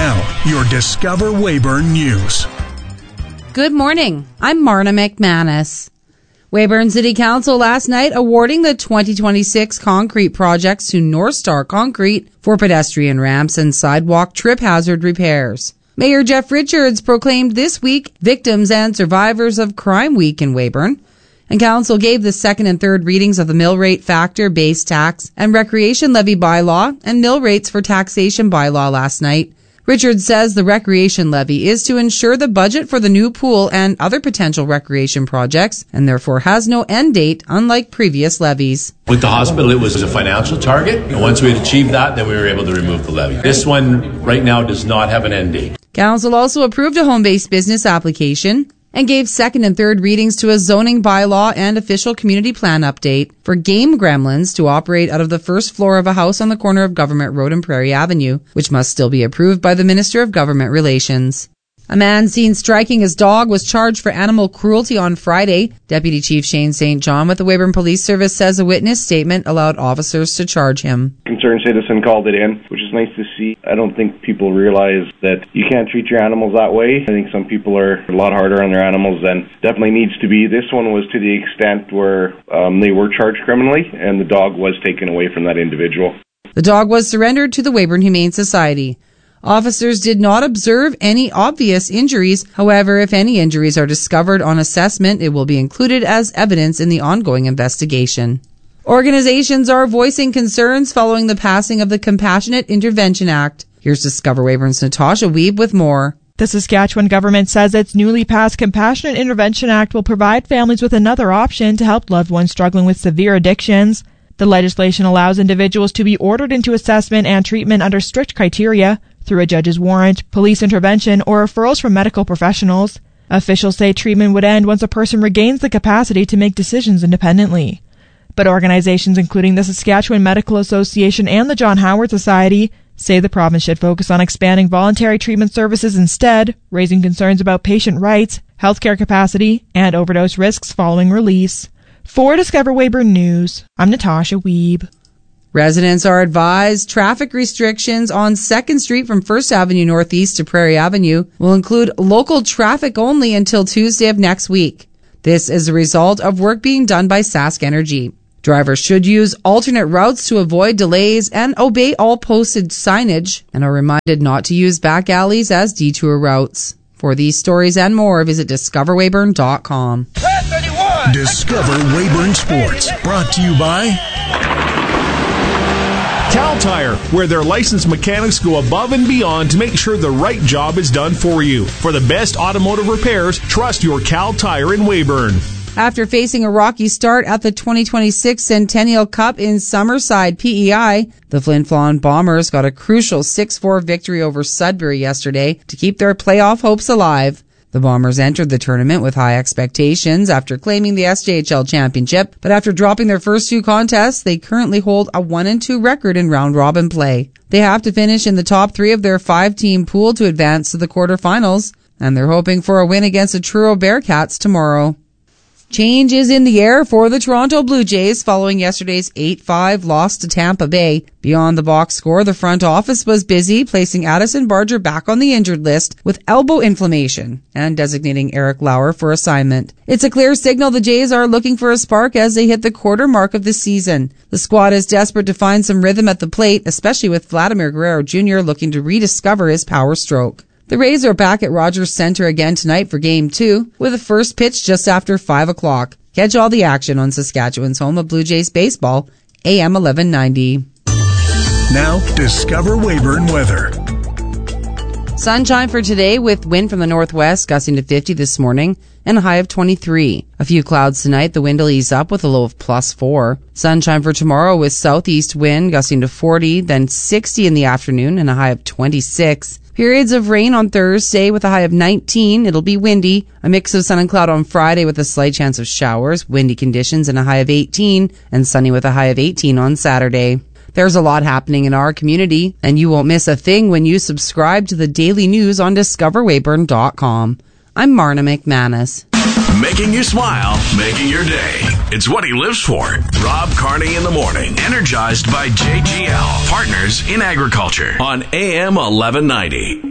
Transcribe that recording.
Now, your Discover Weyburn News. Good morning. I'm Marna McManus. Weyburn City Council last night awarding the 2026 concrete projects to North Star Concrete for pedestrian ramps and sidewalk trip hazard repairs. Mayor Jeff Richards proclaimed this week Victims and Survivors of Crime Week in Weyburn. And Council gave the second and third readings of the mill rate factor, base tax, and recreation levy bylaw and mill rates for taxation bylaw last night. Richards says the recreation levy is to ensure the budget for the new pool and other potential recreation projects and therefore has no end date, unlike previous levies. With the hospital, it was a financial target, and once we had achieved that, then we were able to remove the levy. This one right now does not have an end date. Council also approved a home-based business application and gave second and third readings to a zoning bylaw and official community plan update for Game Gremlins to operate out of the first floor of a house on the corner of Government Road and Prairie Avenue, which must still be approved by the Minister of Government Relations. A man seen striking his dog was charged for animal cruelty on Friday. Deputy Chief Shane St. John with the Weyburn Police Service says a witness statement allowed officers to charge him. Concerned citizen called it in, which is nice to see. I don't think people realize that you can't treat your animals that way. I think some people are a lot harder on their animals than definitely needs to be. This one was to the extent where they were charged criminally and the dog was taken away from that individual. The dog was surrendered to the Weyburn Humane Society. Officers did not observe any obvious injuries. However, if any injuries are discovered on assessment, it will be included as evidence in the ongoing investigation. Organizations are voicing concerns following the passing of the Compassionate Intervention Act. Here's Discover Weyburn's Natasha Wiebe with more. The Saskatchewan government says its newly passed Compassionate Intervention Act will provide families with another option to help loved ones struggling with severe addictions. The legislation allows individuals to be ordered into assessment and treatment under strict criteria through a judge's warrant, police intervention, or referrals from medical professionals. Officials say treatment would end once a person regains the capacity to make decisions independently. But organizations including the Saskatchewan Medical Association and the John Howard Society say the province should focus on expanding voluntary treatment services instead, raising concerns about patient rights, healthcare capacity, and overdose risks following release. For Discover Weyburn News, I'm Natasha Wiebe. Residents are advised traffic restrictions on 2nd Street from 1st Avenue Northeast to Prairie Avenue will include local traffic only until Tuesday of next week. This is a result of work being done by Sask Energy. Drivers should use alternate routes to avoid delays and obey all posted signage and are reminded not to use back alleys as detour routes. For these stories and more, visit discoverweyburn.com. Discover Weyburn Sports, brought to you by Cal Tire, where their licensed mechanics go above and beyond to make sure the right job is done for you. For the best automotive repairs, trust your Cal Tire in Weyburn. After facing a rocky start at the 2026 Centennial Cup in Summerside, PEI, the Flin Flon Bombers got a crucial 6-4 victory over Sudbury yesterday to keep their playoff hopes alive. The Bombers entered the tournament with high expectations after claiming the SJHL championship, but after dropping their first two contests, they currently hold a 1-2 record in round-robin play. They have to finish in the top 3 of their 5-team pool to advance to the quarterfinals, and they're hoping for a win against the Truro Bearcats tomorrow. Change is in the air for the Toronto Blue Jays following yesterday's 8-5 loss to Tampa Bay. Beyond the box score, the front office was busy placing Addison Barger back on the injured list with elbow inflammation and designating Eric Lauer for assignment. It's a clear signal the Jays are looking for a spark as they hit the quarter mark of the season. The squad is desperate to find some rhythm at the plate, especially with Vladimir Guerrero Jr. looking to rediscover his power stroke. The Rays are back at Rogers Centre again tonight for Game 2, with a first pitch just after 5 o'clock. Catch all the action on Saskatchewan's home of Blue Jays baseball, AM 1190. Now, Discover Weyburn weather. Sunshine for today with wind from the northwest gusting to 50 this morning and a high of 23. A few clouds tonight. The wind will ease up with a low of +4. Sunshine for tomorrow with southeast wind gusting to 40, then 60 in the afternoon and a high of 26. Periods of rain on Thursday with a high of 19. It'll be windy. A mix of sun and cloud on Friday with a slight chance of showers. Windy conditions and a high of 18. And sunny with a high of 18 on Saturday. There's a lot happening in our community, and you won't miss a thing when you subscribe to the daily news on discoverweyburn.com. I'm Marna McManus. Making you smile, making your day. It's what he lives for. Rob Carney in the morning. Energized by JGL, Partners in Agriculture on AM 1190.